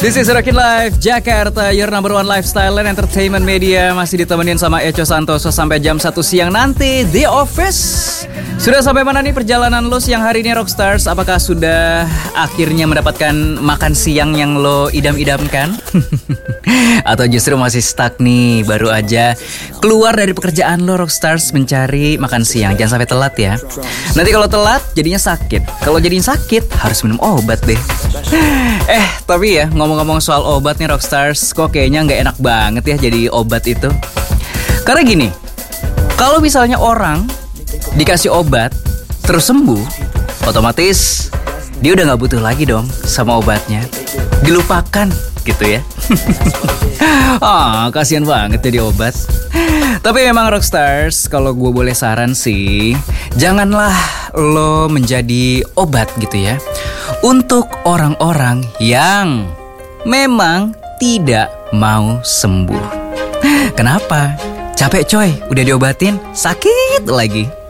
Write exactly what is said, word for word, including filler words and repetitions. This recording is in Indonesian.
This is Rockin Live Jakarta, your number one lifestyle and entertainment media. Masih ditemenin sama Echo Santoso sampai jam satu siang nanti. The Office. Sudah sampai mana nih perjalanan lo siang hari ini Rockstars? Apakah sudah akhirnya mendapatkan makan siang yang lo idam-idamkan? Atau justru masih stuck nih, baru aja keluar dari pekerjaan lo Rockstars mencari makan siang? Jangan sampai telat ya. Nanti kalau telat jadinya sakit. Kalau jadinya sakit harus minum obat deh. Eh tapi ya ngomong-ngomong soal obat nih Rockstars, kok kayaknya gak enak banget ya jadi obat itu. Karena gini, kalau misalnya orang dikasih obat terus sembuh, otomatis dia udah gak butuh lagi dong sama obatnya. Dilupakan gitu ya. Ah, kasihan banget jadi obat. Tapi memang Rockstars, kalau gue boleh saran sih, janganlah lo menjadi obat gitu ya untuk orang-orang yang memang tidak mau sembuh. Kenapa? Capek coy, udah diobatin sakit lagi.